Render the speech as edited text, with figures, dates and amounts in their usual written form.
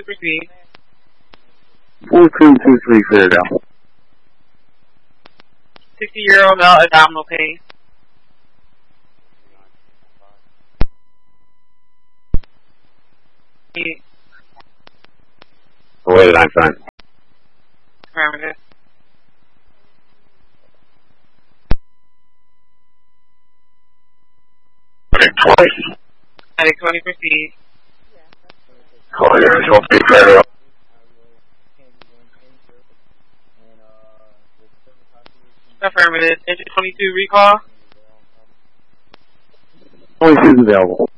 proceed. 4223 Philadelphia. 60-year-old male, abdominal pain. Where did I find? Affirmative. Twice. Attic 20, proceed. Oh, yeah, it's going to be better. Affirmative. Engine 22, recall. 22 is available.